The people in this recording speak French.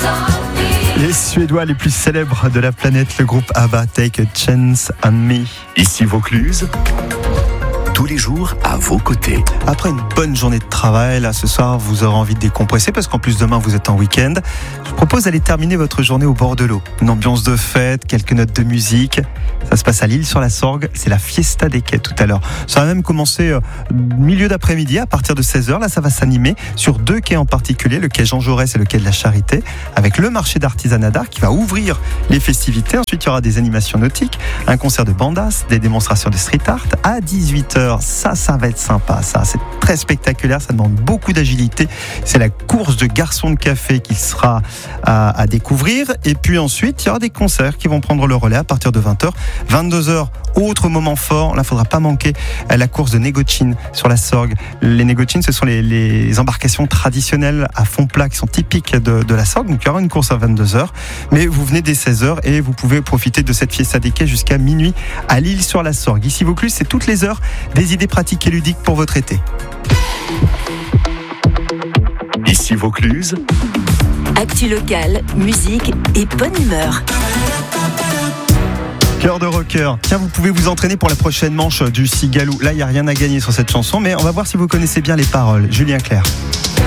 Les Suédois les plus célèbres de la planète, le groupe ABBA, Take a Chance on Me. Ici Vaucluse, tous les jours à vos côtés. Après une bonne journée de travail, là ce soir vous aurez envie de décompresser parce qu'en plus demain vous êtes en week-end. Je vous propose d'aller terminer votre journée au bord de l'eau. Une ambiance de fête, quelques notes de musique. Ça se passe à l'Île-sur-la-Sorgue, c'est la Fiesta des quais tout à l'heure. Ça va même commencer milieu d'après-midi à partir de 16h. Là ça va s'animer sur 2 quais en particulier, le quai Jean Jaurès et le quai de la Charité, avec le marché d'artisanat d'art qui va ouvrir les festivités. Ensuite il y aura des animations nautiques, un concert de bandas, des démonstrations de street art à 18h. Ça va être sympa, ça. C'est très spectaculaire, ça demande beaucoup d'agilité. C'est la course de garçons de café qui sera à découvrir. Et puis ensuite, il y aura des concerts qui vont prendre le relais à partir de 20h. 22h, autre moment fort. Là, il ne faudra pas manquer la course de Négotchine sur la Sorgue. Les Négotchines, ce sont les embarcations traditionnelles à fond plat qui sont typiques de la Sorgue. Donc, il y aura une course à 22h. Mais vous venez dès 16h et vous pouvez profiter de cette Fiesta des quais jusqu'à minuit à l'Île-sur-la-Sorgue. Ici Vaucluse, c'est toutes les heures des idées pratiques et ludiques pour votre été. Ici Vaucluse, actu locale, musique et bonne humeur. Cœur de rocker. Tiens, vous pouvez vous entraîner pour la prochaine manche du Cigalou. Là, il n'y a rien à gagner sur cette chanson, mais on va voir si vous connaissez bien les paroles. Julien Clerc.